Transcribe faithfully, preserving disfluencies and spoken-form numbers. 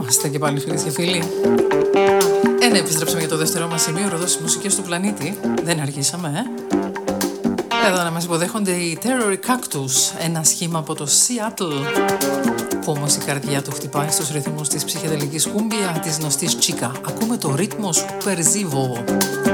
Είμαστε και πάλι φίλες και φίλοι. Ε, ναι, επιστρέψαμε για το δεύτερο μας σημείο, εδώ στις μουσικές του πλανήτη. Δεν αργήσαμε, ε. Εδώ να μας υποδέχονται οι Terror Cactus, ένα σχήμα από το Seattle, που όμως η καρδιά του χτυπάει στους ρυθμούς της ψυχεδελικής κούμπια της γνωστής Chica. Ακούμε το ρύθμο Super Zivo.